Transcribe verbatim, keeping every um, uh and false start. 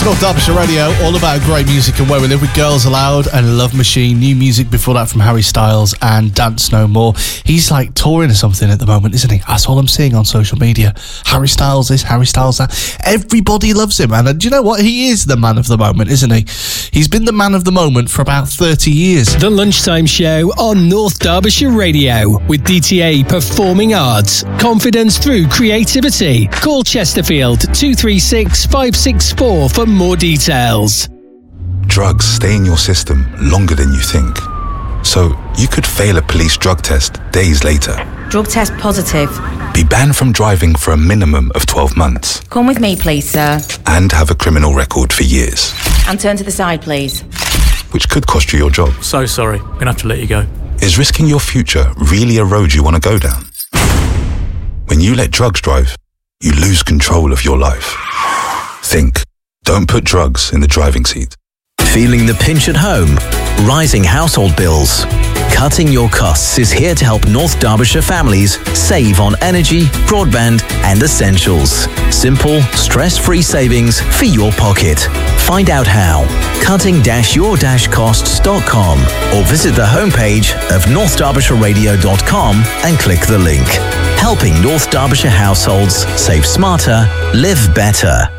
North Derbyshire Radio, all about great music and where we live with Girls Aloud and Love Machine. New music before that from Harry Styles and Dance No More. He's like touring or something at the moment, isn't he? That's all I'm seeing on social media. Harry Styles this, Harry Styles that. Everybody loves him. And uh, do you know what? He is the man of the moment, isn't he? He's been the man of the moment for about thirty years. The Lunchtime Show on North Derbyshire Radio with D T A Performing Arts. Confidence through creativity. Call Chesterfield two three six, five six four for more details. Drugs stay in your system longer than you think. So you could fail a police drug test days later. Drug test positive. Be banned from driving for a minimum of twelve months. Come with me, please, sir. And have a criminal record for years. And turn to the side, please. Which could cost you your job. So sorry, I'm gonna have to let you go. Is risking your future really a road you want to go down? When you let drugs drive, you lose control of your life. Think. Don't put drugs in the driving seat. Feeling the pinch at home? Rising household bills? Cutting your costs is here to help North Derbyshire families save on energy, broadband and essentials. Simple, stress-free savings for your pocket. Find out how. cutting your costs dot com or visit the homepage of north derbyshire radio dot com and click the link. Helping North Derbyshire households save smarter, live better.